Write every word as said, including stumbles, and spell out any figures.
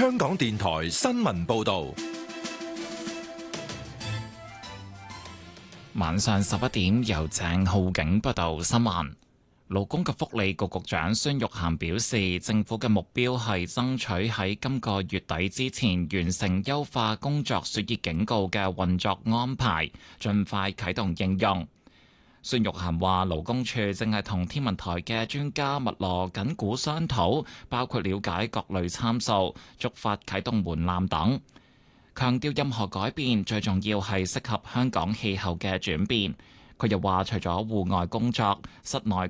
香港電台新聞報道。 晚上十一點，由鄭浩景報道新聞。勞工及福利局局長孫玉菡表示，政府嘅目標係爭取喺今個月底之前完成優化工作暑熱警告嘅運作安排，盡快啟動應用。孫玉菡話，勞工處正係同天文台嘅專家密鑼緊鼓商討，包括了解各類參數、觸發啟動門檻等。強調任何改變最重要係適合香港氣候嘅轉變。佢又話，除咗戶外工作，室內